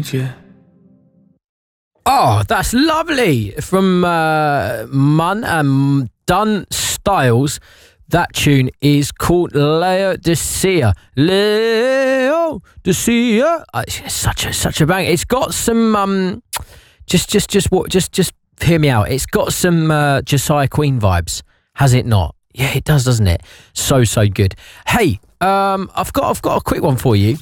you. Oh, that's lovely. From Munn and Dunn Styles. That tune is called Laodicea. Laodicea. It's such a bang. It's got some just hear me out. It's got some Josiah Queen vibes, has it not? Yeah, it does, doesn't it? So good. Hey, I've got a quick one for you.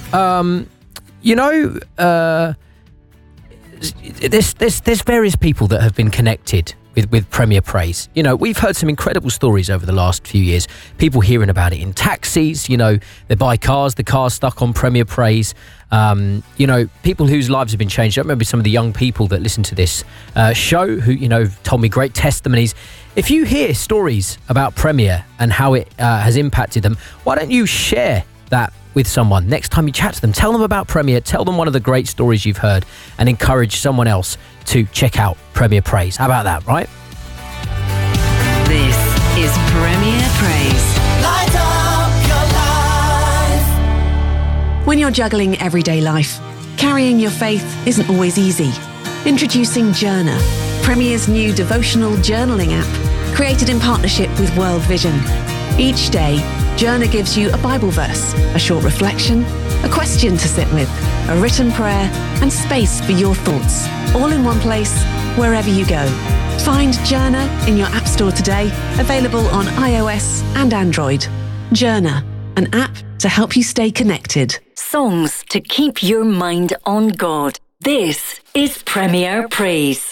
There's various people that have been connected with Premier Praise. You know, we've heard some incredible stories over the last few years. People hearing about it in taxis, you know, they buy cars, the car's stuck on Premier Praise. You know, people whose lives have been changed. I remember some of the young people that listen to this show who, you know, told me great testimonies. If you hear stories about Premier and how it has impacted them, why don't you share that with someone next time you chat to them? Tell them about Premier, tell them one of the great stories you've heard, and encourage someone else to check out Premier Praise. How about that, right? This is Premier Praise. Light up your life. When you're juggling everyday life, carrying your faith isn't always easy. Introducing Journer, Premier's new devotional journaling app, created in partnership with World Vision. Each day, Journer gives you a Bible verse, a short reflection, a question to sit with, a written prayer, and space for your thoughts, all in one place, wherever you go. Find Journer in your App Store today, available on iOS and Android. Journer, an app to help you stay connected. Songs to keep your mind on God. This is Premier Praise.